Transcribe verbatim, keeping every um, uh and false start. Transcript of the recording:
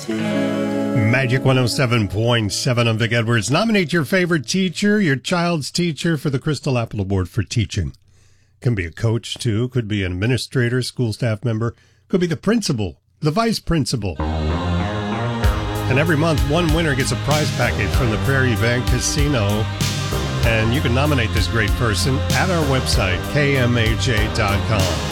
Magic one oh seven point seven. I'm Vic Edwards. Nominate your favorite teacher, your child's teacher, for the Crystal Apple Award for teaching. Can be a coach, too. Could be an administrator, school staff member. Could be the principal, the vice principal. And every month, one winner gets a prize package from the Prairie Bank Casino. And you can nominate this great person at our website, K M H A dot com.